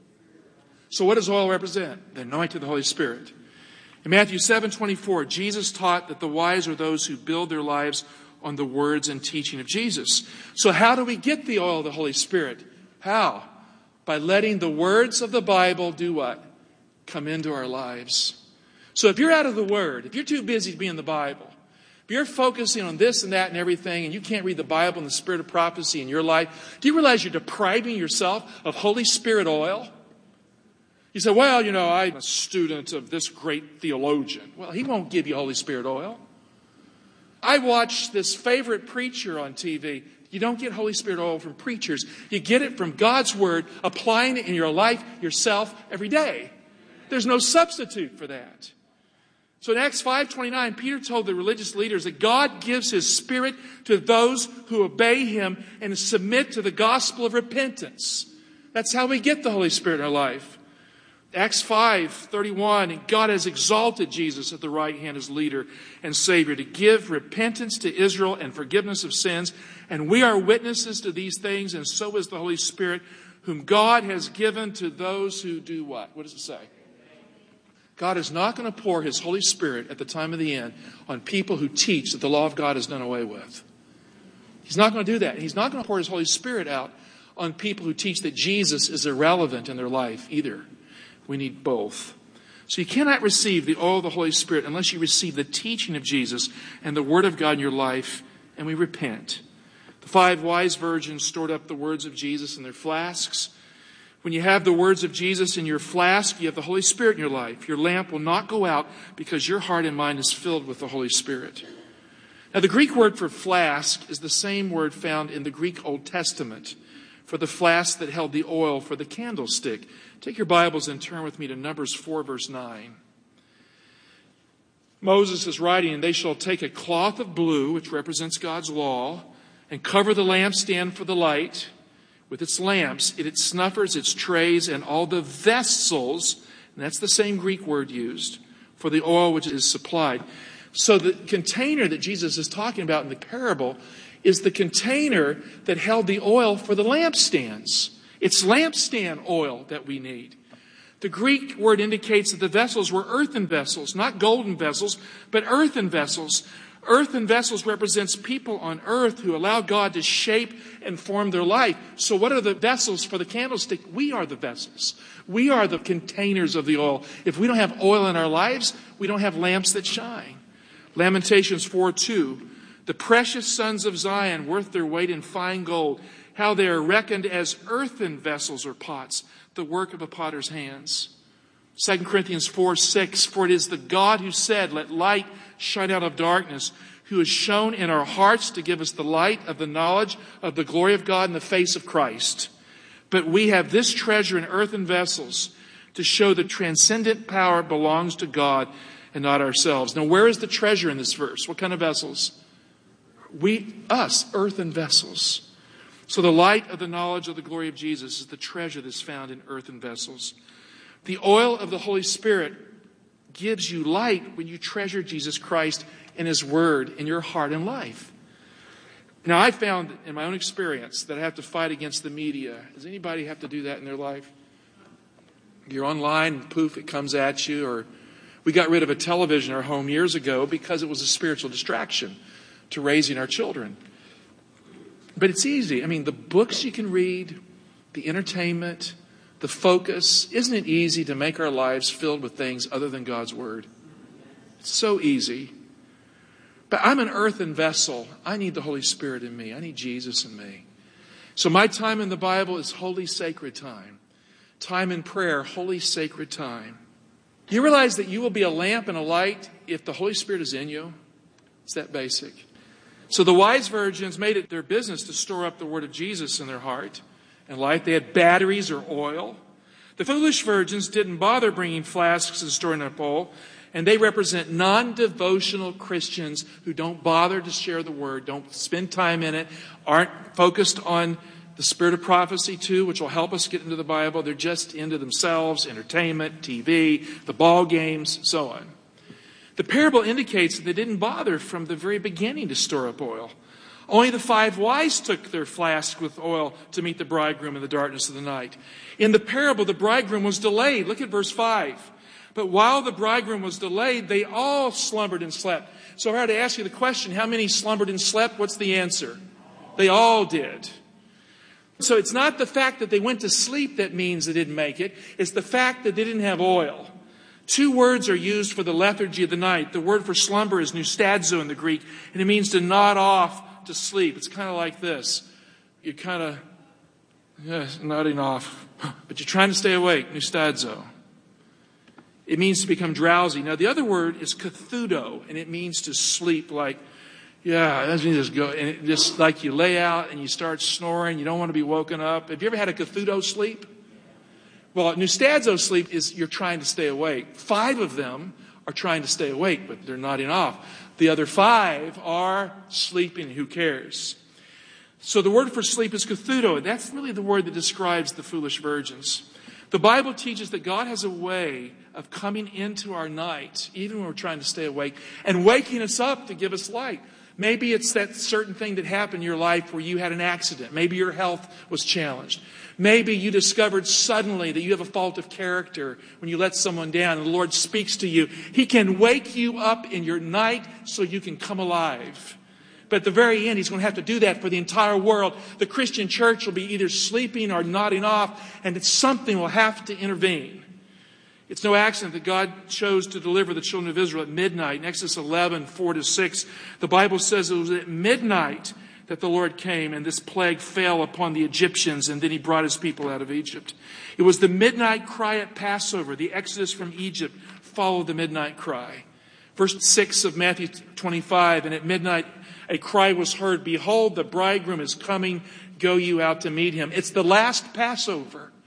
So what does oil represent? The anointing of the Holy Spirit. In Matthew 7:24, Jesus taught that the wise are those who build their lives on the words and teaching of Jesus. So how do we get the oil of the Holy Spirit? How? By letting the words of the Bible do what? Come into our lives. So if you're out of the Word, if you're too busy to be in the Bible, if you're focusing on this and that and everything, and you can't read the Bible and the spirit of prophecy in your life, do you realize you're depriving yourself of Holy Spirit oil? You say, well, I'm a student of this great theologian. Well, he won't give you Holy Spirit oil. I watch this favorite preacher on TV. You don't get Holy Spirit oil from preachers. You get it from God's Word, applying it in your life, yourself, every day. There's no substitute for that. So in Acts 5:29, Peter told the religious leaders that God gives His Spirit to those who obey Him and submit to the gospel of repentance. That's how we get the Holy Spirit in our life. Acts 5:31, and God has exalted Jesus at the right hand as leader and Savior to give repentance to Israel and forgiveness of sins. And we are witnesses to these things, and so is the Holy Spirit, whom God has given to those who do what? What does it say? God is not going to pour His Holy Spirit at the time of the end on people who teach that the law of God is done away with. He's not going to do that. He's not going to pour His Holy Spirit out on people who teach that Jesus is irrelevant in their life either. We need both. So you cannot receive the oil of the Holy Spirit unless you receive the teaching of Jesus and the Word of God in your life, and we repent. The 5 wise virgins stored up the words of Jesus in their flasks. When you have the words of Jesus in your flask, you have the Holy Spirit in your life. Your lamp will not go out because your heart and mind is filled with the Holy Spirit. Now, the Greek word for flask is the same word found in the Greek Old Testament for the flask that held the oil for the candlestick. Take your Bibles and turn with me to Numbers 4, verse 9. Moses is writing, and they shall take a cloth of blue, which represents God's law, and cover the lampstand for the light with its lamps, its snuffers, its trays, and all the vessels, and that's the same Greek word used, for the oil which is supplied. So the container that Jesus is talking about in the parable is the container that held the oil for the lampstands. It's lampstand oil that we need. The Greek word indicates that the vessels were earthen vessels, not golden vessels, but earthen vessels. Earthen vessels represents people on earth who allow God to shape and form their life. So what are the vessels for the candlestick? We are the vessels. We are the containers of the oil. If we don't have oil in our lives, we don't have lamps that shine. Lamentations 4:2, the precious sons of Zion, worth their weight in fine gold, how they are reckoned as earthen vessels or pots, the work of a potter's hands. 2 Corinthians 4:6, for it is the God who said, let light shine out of darkness, who has shown in our hearts to give us the light of the knowledge of the glory of God in the face of Christ. But we have this treasure in earthen vessels to show the transcendent power belongs to God and not ourselves. Now, where is the treasure in this verse? What kind of vessels? Us, earthen vessels. So the light of the knowledge of the glory of Jesus is the treasure that's found in earthen vessels. The oil of the Holy Spirit gives you light when you treasure Jesus Christ and His Word in your heart and life. Now, I found in my own experience that I have to fight against the media. Does anybody have to do that in their life? You're online and poof, it comes at you. Or we got rid of a television in our home years ago because it was a spiritual distraction to raising our children. But it's easy. I mean, the books you can read, the entertainment, the focus. Isn't it easy to make our lives filled with things other than God's Word? It's so easy. But I'm an earthen vessel. I need the Holy Spirit in me. I need Jesus in me. So my time in the Bible is holy, sacred time. Time in prayer, holy, sacred time. You realize that you will be a lamp and a light if the Holy Spirit is in you? It's that basic. So the wise virgins made it their business to store up the word of Jesus in their heart and life. They had batteries or oil. The foolish virgins didn't bother bringing flasks and storing up oil. And they represent non-devotional Christians who don't bother to share the word, don't spend time in it, aren't focused on the spirit of prophecy too, which will help us get into the Bible. They're just into themselves, entertainment, TV, the ball games, so on. The parable indicates that they didn't bother from the very beginning to store up oil. Only the 5 wise took their flask with oil to meet the bridegroom in the darkness of the night. In the parable, the bridegroom was delayed. Look at verse 5. But while the bridegroom was delayed, they all slumbered and slept. So if I had to ask you the question, how many slumbered and slept? What's the answer? They all did. So it's not the fact that they went to sleep that means they didn't make it. It's the fact that they didn't have oil. 2 words are used for the lethargy of the night. The word for slumber is nustadzo in the Greek, and it means to nod off to sleep. It's kind of like this. You're kind of nodding off, but you're trying to stay awake, nustadzo. It means to become drowsy. Now, the other word is kathudo, and it means to sleep like, that's me just go. And it just like you lay out and you start snoring. You don't want to be woken up. Have you ever had a kathudo sleep? Well, nustadzo sleep is you're trying to stay awake. 5 of them are trying to stay awake, but they're nodding off. The other 5 are sleeping. Who cares? So the word for sleep is kathudo. That's really the word that describes the foolish virgins. The Bible teaches that God has a way of coming into our night, even when we're trying to stay awake, and waking us up to give us light. Maybe it's that certain thing that happened in your life where you had an accident. Maybe your health was challenged. Maybe you discovered suddenly that you have a fault of character when you let someone down and the Lord speaks to you. He can wake you up in your night so you can come alive. But at the very end, He's going to have to do that for the entire world. The Christian church will be either sleeping or nodding off, and something will have to intervene. It's no accident that God chose to deliver the children of Israel at midnight. In Exodus 11, 4-6, the Bible says it was at midnight that the Lord came and this plague fell upon the Egyptians, and then He brought His people out of Egypt. It was the midnight cry at Passover. The exodus from Egypt followed the midnight cry. Verse 6 of Matthew 25, and at midnight a cry was heard, behold, the bridegroom is coming, go you out to meet him. It's the last Passover.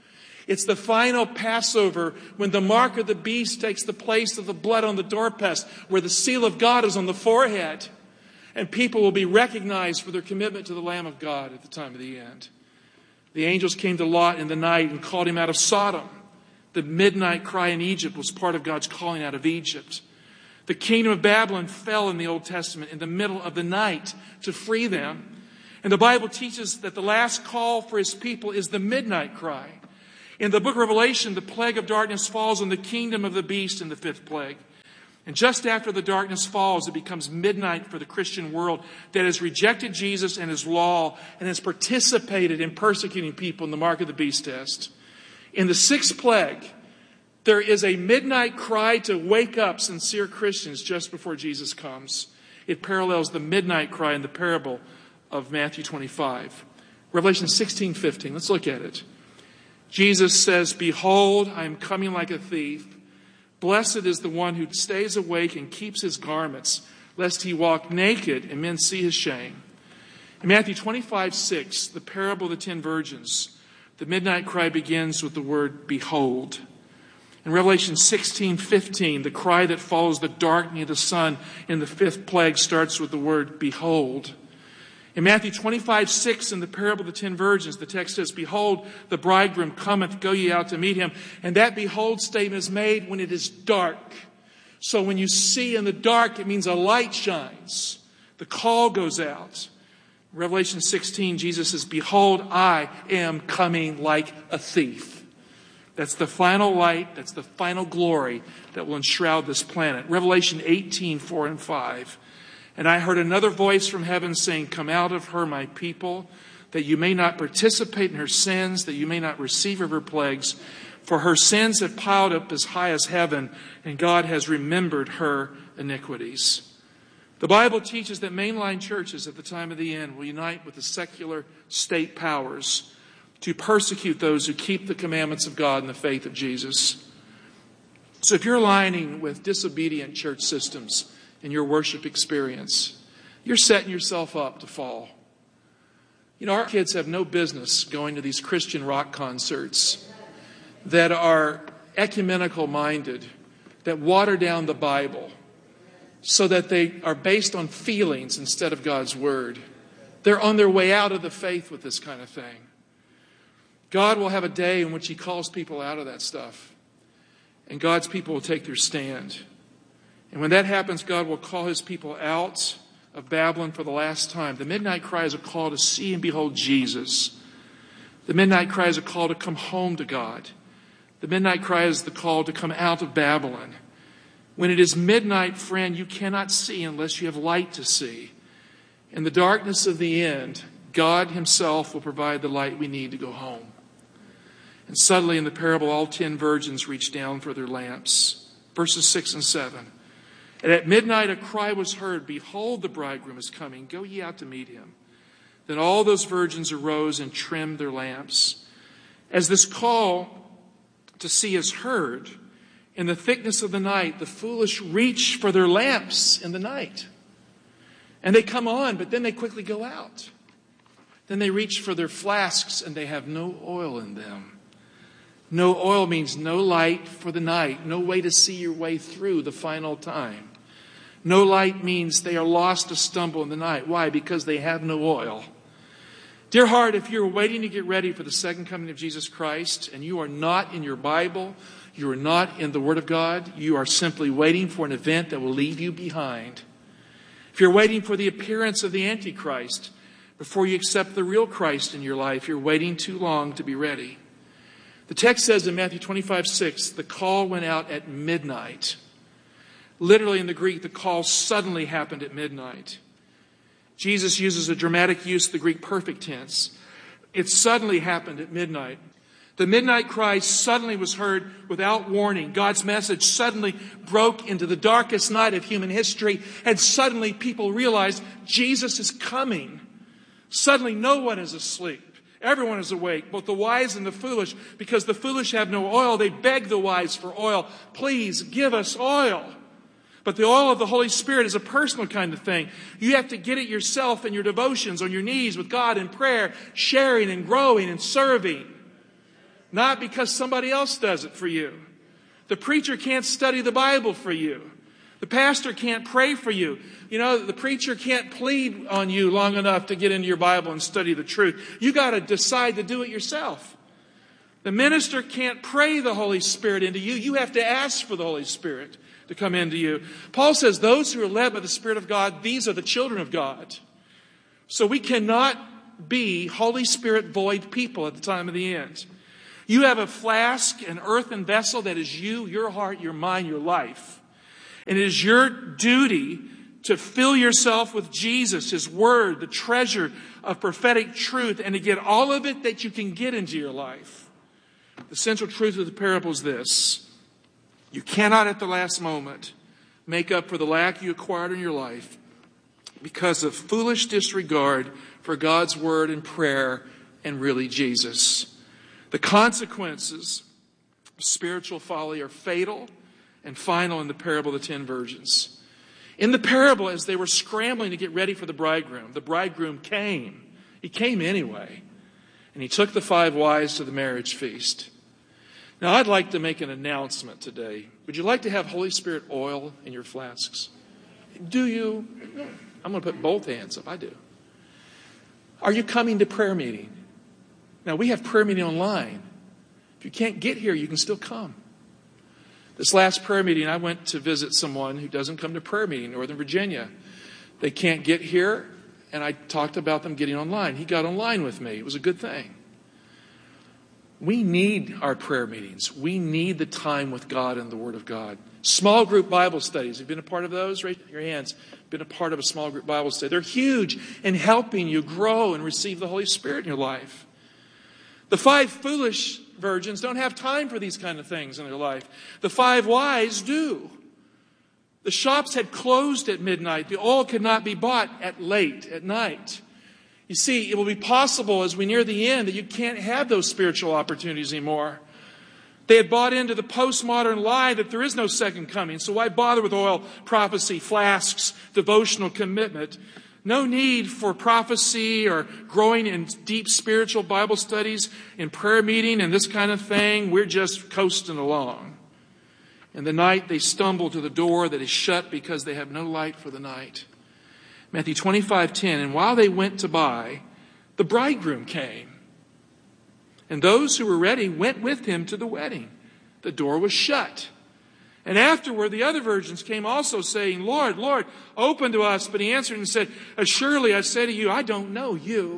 It's the final Passover when the mark of the beast takes the place of the blood on the doorpost, where the seal of God is on the forehead. And people will be recognized for their commitment to the Lamb of God at the time of the end. The angels came to Lot in the night and called him out of Sodom. The midnight cry in Egypt was part of God's calling out of Egypt. The kingdom of Babylon fell in the Old Testament in the middle of the night to free them. And the Bible teaches that the last call for his people is the midnight cry. In the book of Revelation, the plague of darkness falls on the kingdom of the beast in the fifth plague. And just after the darkness falls, it becomes midnight for the Christian world that has rejected Jesus and his law and has participated in persecuting people in the mark of the beast test. In the sixth plague, there is a midnight cry to wake up sincere Christians just before Jesus comes. It parallels the midnight cry in the parable of Matthew 25. Revelation 16:15. Let's look at it. Jesus says, "Behold, I am coming like a thief. Blessed is the one who stays awake and keeps his garments, lest he walk naked and men see his shame." In Matthew 25:6, the parable of the 10 virgins, the midnight cry begins with the word "behold." In Revelation 16:15, the cry that follows the darkening of the sun in the fifth plague starts with the word "behold." In Matthew 25:6, in the parable of the 10 virgins, the text says, "Behold, the bridegroom cometh, go ye out to meet him." And that "behold" statement is made when it is dark. So when you see in the dark, it means a light shines. The call goes out. In Revelation 16, Jesus says, "Behold, I am coming like a thief." That's the final light, that's the final glory that will enshroud this planet. Revelation 18:4 and 5. "And I heard another voice from heaven saying, Come out of her, my people, that you may not participate in her sins, that you may not receive of her plagues. For her sins have piled up as high as heaven, and God has remembered her iniquities." The Bible teaches that mainline churches at the time of the end will unite with the secular state powers to persecute those who keep the commandments of God and the faith of Jesus. So if you're aligning with disobedient church systems in your worship experience, you're setting yourself up to fall. You know, our kids have no business going to these Christian rock concerts that are ecumenical minded, that water down the Bible so that they are based on feelings instead of God's word. They're on their way out of the faith with this kind of thing. God will have a day in which he calls people out of that stuff, and God's people will take their stand. And when that happens, God will call his people out of Babylon for the last time. The midnight cry is a call to see and behold Jesus. The midnight cry is a call to come home to God. The midnight cry is the call to come out of Babylon. When it is midnight, friend, you cannot see unless you have light to see. In the darkness of the end, God himself will provide the light we need to go home. And suddenly in the parable, all 10 virgins reached down for their lamps. Verses 6 and 7. "And at midnight a cry was heard, Behold, the bridegroom is coming, go ye out to meet him. Then all those virgins arose and trimmed their lamps." As this call to see is heard, in the thickness of the night, the foolish reach for their lamps in the night. And they come on, but then they quickly go out. Then they reach for their flasks and they have no oil in them. No oil means no light for the night, no way to see your way through the final time. No light means they are lost to stumble in the night. Why? Because they have no oil. Dear heart, if you're waiting to get ready for the second coming of Jesus Christ and you are not in your Bible, you are not in the Word of God, you are simply waiting for an event that will leave you behind. If you're waiting for the appearance of the Antichrist before you accept the real Christ in your life, you're waiting too long to be ready. The text says in Matthew 25:6, the call went out at midnight. Literally in the Greek, the call suddenly happened at midnight. Jesus uses a dramatic use of the Greek perfect tense. It suddenly happened at midnight. The midnight cry suddenly was heard without warning. God's message suddenly broke into the darkest night of human history, and suddenly people realized Jesus is coming. Suddenly no one is asleep. Everyone is awake, both the wise and the foolish. Because the foolish have no oil, they beg the wise for oil. Please give us oil. But the oil of the Holy Spirit is a personal kind of thing. You have to get it yourself in your devotions, on your knees with God in prayer, sharing and growing and serving. not because somebody else does it for you. The preacher can't study the Bible for you. The pastor can't pray for you. You know, the preacher can't plead on you long enough to get into your Bible and study the truth. You got to decide to do it yourself. The minister can't pray the Holy Spirit into you. You have to ask for the Holy Spirit to come into you. Paul says those who are led by the Spirit of God, these are the children of God. So we cannot be Holy Spirit void people at the time of the end. You have a flask, an earthen vessel that is you, your heart, your mind, your life. And it is your duty to fill yourself with Jesus, His Word, the treasure of prophetic truth, and to get all of it that you can get into your life. The central truth of the parable is this: you cannot at the last moment make up for the lack you acquired in your life because of foolish disregard for God's Word and prayer and really Jesus. The consequences of spiritual folly are fatal and final in the parable of the 10 virgins. In the parable, as they were scrambling to get ready for the bridegroom came. He came anyway. And he took the 5 wise to the marriage feast. Now, I'd like to make an announcement today. Would you like to have Holy Spirit oil in your flasks? Do you? I'm going to put both hands up. I do. Are you coming to prayer meeting? Now, we have prayer meeting online. If you can't get here, you can still come. This last prayer meeting, I went to visit someone who doesn't come to prayer meeting in Northern Virginia. They can't get here, and I talked about them getting online. He got online with me. It was a good thing. We need our prayer meetings. We need the time with God and the Word of God. Small group Bible studies. Have you been a part of those? Raise your hands. Been a part of a small group Bible study. They're huge in helping you grow and receive the Holy Spirit in your life. The 5 foolish virgins don't have time for these kind of things in their life. The 5 wise do. The shops had closed at midnight. The oil could not be bought late at night. You see, it will be possible as we near the end that you can't have those spiritual opportunities anymore. They had bought into the postmodern lie that there is no second coming. So why bother with oil, prophecy, flasks, devotional commitment? No need for prophecy or growing in deep spiritual Bible studies, in prayer meeting and this kind of thing. We're just coasting along. In the night they stumble to the door that is shut because they have no light for the night. Matthew 25:10, and while they went to buy, the bridegroom came. And those who were ready went with him to the wedding. The door was shut. And afterward, the other virgins came also saying, Lord, Lord, open to us. But he answered and said, Surely I say to you, I don't know you.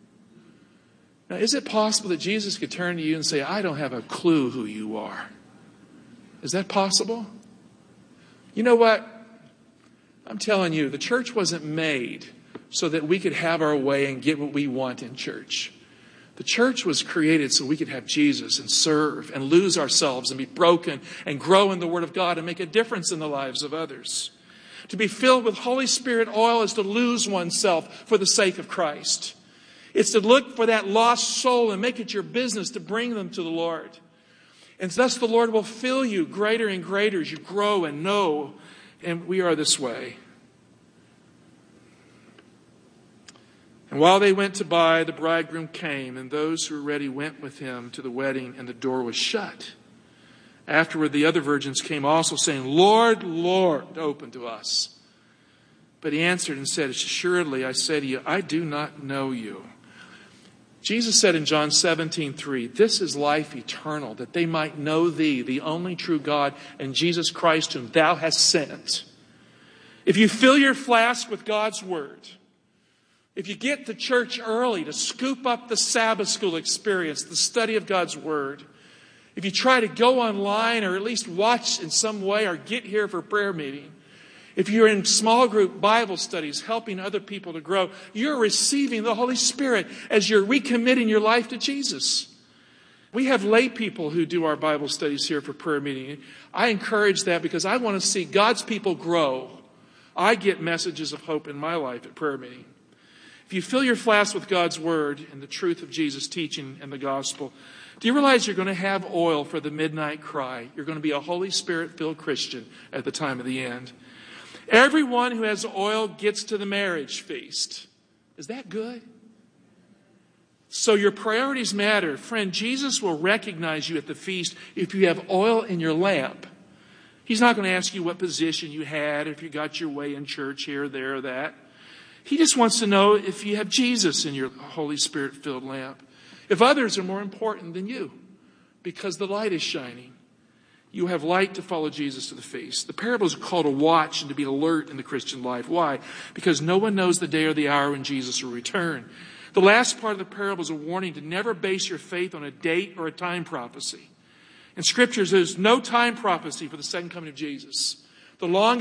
Now, is it possible that Jesus could turn to you and say, I don't have a clue who you are? Is that possible? You know what? I'm telling you, the church wasn't made so that we could have our way and get what we want in church. The church was created so we could have Jesus and serve and lose ourselves and be broken and grow in the Word of God and make a difference in the lives of others. To be filled with Holy Spirit oil is to lose oneself for the sake of Christ. It's to look for that lost soul and make it your business to bring them to the Lord. And thus the Lord will fill you greater and greater as you grow and know. And we are this way. And while they went to buy, the bridegroom came, and those who were ready went with him to the wedding, and the door was shut. Afterward, the other virgins came also, saying, Lord, Lord, open to us. But he answered and said, Assuredly, I say to you, I do not know you. Jesus said in John 17:3, This is life eternal, that they might know thee, the only true God, and Jesus Christ, whom thou hast sent. If you fill your flask with God's Word, if you get to church early to scoop up the Sabbath school experience, the study of God's Word, if you try to go online or at least watch in some way or get here for prayer meeting, if you're in small group Bible studies helping other people to grow, you're receiving the Holy Spirit as you're recommitting your life to Jesus. We have lay people who do our Bible studies here for prayer meeting. I encourage that because I want to see God's people grow. I get messages of hope in my life at prayer meeting. If you fill your flask with God's Word and the truth of Jesus' teaching and the gospel, do you realize you're going to have oil for the midnight cry? You're going to be a Holy Spirit-filled Christian at the time of the end. Everyone who has oil gets to the marriage feast. Is that good? So your priorities matter. Friend, Jesus will recognize you at the feast if you have oil in your lamp. He's not going to ask you what position you had, if you got your way in church here, there, or that. He just wants to know if you have Jesus in your Holy Spirit-filled lamp. If others are more important than you because the light is shining. You have light to follow Jesus to the feast. The parables are called to watch and to be alert in the Christian life. Why? Because no one knows the day or the hour when Jesus will return. The last part of the parable is a warning to never base your faith on a date or a time prophecy. In Scriptures, there's no time prophecy for the second coming of Jesus. The longest